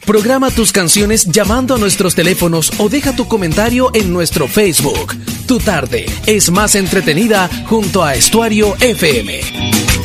Programa tus canciones llamando a nuestros teléfonos o deja tu comentario en nuestro Facebook. Tu tarde es más entretenida junto a Estuario FM.